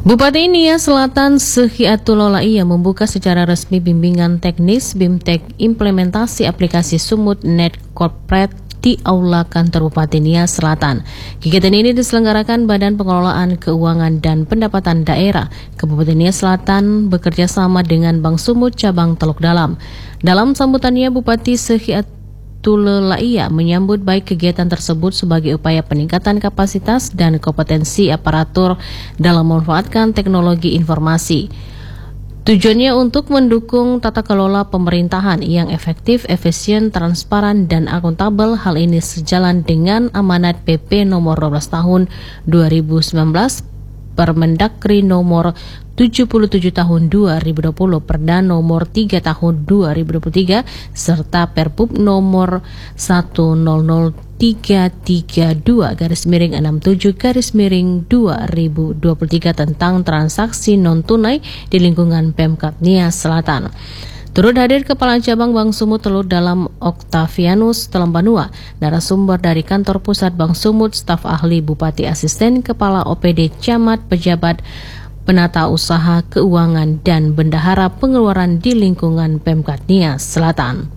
Bupati Nia Selatan Sehiatul Lolaia membuka secara resmi bimbingan teknis BIMTEK implementasi aplikasi Sumut Net Corporate di Aula Kantor Bupati Nia Selatan. Kegiatan ini diselenggarakan Badan Pengelolaan Keuangan dan Pendapatan Daerah Kabupaten Nia Selatan bekerja sama dengan Bank Sumut Cabang Teluk Dalam. Dalam sambutannya, Bupati Sehiatul Lolaia menyambut baik kegiatan tersebut sebagai upaya peningkatan kapasitas dan kompetensi aparatur dalam memanfaatkan teknologi informasi. Tujuannya untuk mendukung tata kelola pemerintahan yang efektif, efisien, transparan, dan akuntabel. Hal ini sejalan dengan amanat PP nomor 12 tahun 2019, Permendagri nomor 77 tahun 2020, Perda nomor 3 tahun 2023, serta Perpub nomor 10032/67/2023 tentang transaksi non-tunai di lingkungan Pemkab Nia Selatan. Turut hadir Kepala Cabang Bank Sumut Teluk Dalam Octavianus Telembanua, narasumber dari Kantor Pusat Bank Sumut, staf ahli Bupati, asisten Kepala OPD, camat, pejabat, penata usaha keuangan, dan bendahara pengeluaran di lingkungan Pemkab Nia Selatan.